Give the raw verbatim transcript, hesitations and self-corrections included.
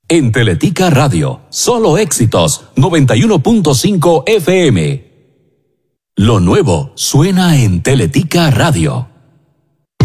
En Teletica Radio, solo éxitos, noventa y uno punto cinco F M. Lo nuevo suena en Teletica Radio.